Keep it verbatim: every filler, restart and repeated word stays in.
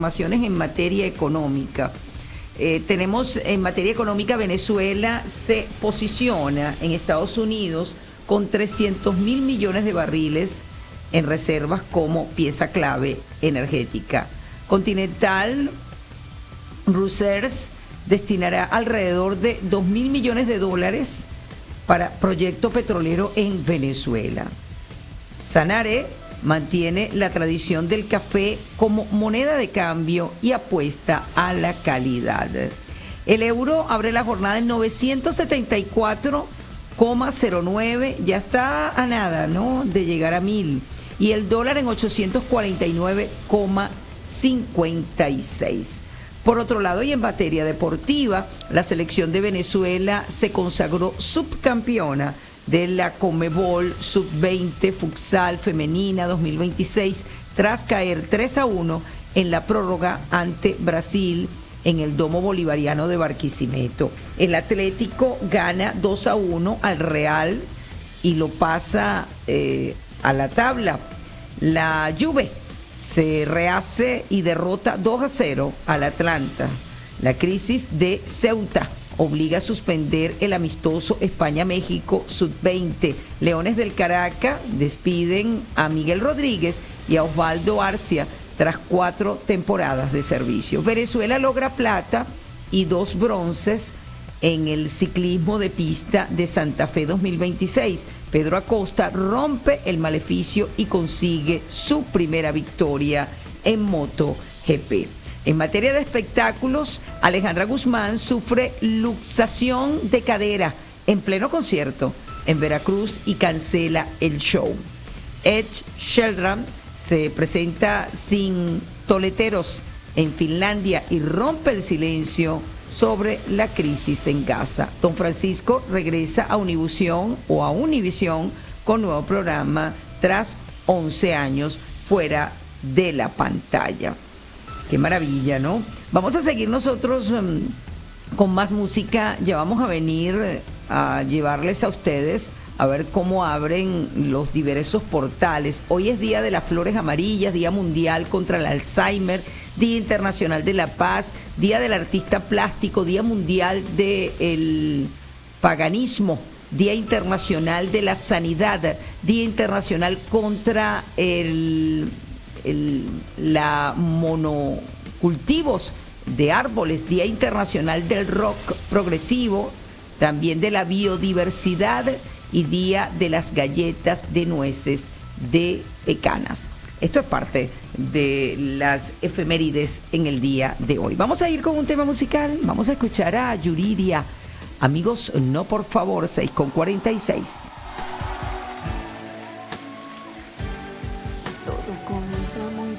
Informaciones en materia económica. Eh, tenemos en materia económica, Venezuela se posiciona en Estados Unidos con trescientos mil millones de barriles en reservas como pieza clave energética. Continental Resources destinará alrededor de dos mil millones de dólares para proyecto petrolero en Venezuela. Sanare mantiene la tradición del café como moneda de cambio y apuesta a la calidad. El euro abre la jornada en novecientos setenta y cuatro coma cero nueve, ya está a nada, ¿no?, de llegar a mil, y el dólar en ochocientos cuarenta y nueve coma cincuenta y seis. Por otro lado, y en materia deportiva, la selección de Venezuela se consagró subcampeona de la Conmebol sub veinte Futsal Femenina dos mil veintiséis tras caer tres a uno en la prórroga ante Brasil en el Domo Bolivariano de Barquisimeto. El Atlético gana dos a uno al Real y lo pasa eh, a la tabla. La Juve se rehace y derrota dos a cero al Atlanta. La crisis de Ceuta obliga a suspender el amistoso España-México sub veinte. Leones del Caracas despiden a Miguel Rodríguez y a Osvaldo Arcia tras cuatro temporadas de servicio. Venezuela logra plata y dos bronces en el ciclismo de pista de Santa Fe dos mil veintiséis. Pedro Acosta rompe el maleficio y consigue su primera victoria en MotoGP. En materia de espectáculos, Alejandra Guzmán sufre luxación de cadera en pleno concierto en Veracruz y cancela el show. Ed Sheeran se presenta sin toleteros en Finlandia y rompe el silencio sobre la crisis en Gaza. Don Francisco regresa a Univisión o a Univisión con nuevo programa tras once años fuera de la pantalla. Qué maravilla, ¿no? Vamos a seguir nosotros um, con más música. Ya vamos a venir a llevarles a ustedes a ver cómo abren los diversos portales. Hoy es Día de las Flores Amarillas, Día Mundial contra el Alzheimer, Día Internacional de la Paz, Día del Artista Plástico, Día Mundial del Paganismo, Día Internacional de la Sanidad, Día Internacional contra el... El, la monocultivos de árboles, Día Internacional del Rock Progresivo, también de la biodiversidad y Día de las galletas de nueces de pecanas. Esto es parte de las efemérides en el día de hoy. Vamos a ir con un tema musical, vamos a escuchar a Yuridia. Amigos, no por favor, seis con cuarenta y seis. Todo comienza muy